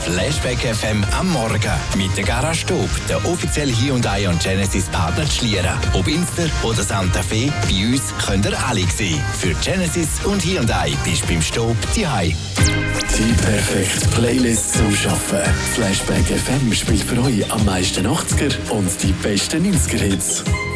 Flashback FM am Morgen mit der Garage Staub, der offizielle Hyundai und Genesis Partner zu Schlieren. Ob Inster oder Santa Fe, bei uns könnt ihr alle sehen. Für Genesis und Hyundai bist du beim Staub daheim. Die perfekte Playlist zum Arbeiten. Flashback FM spielt für euch am meisten 80er und die besten 90er-Hits.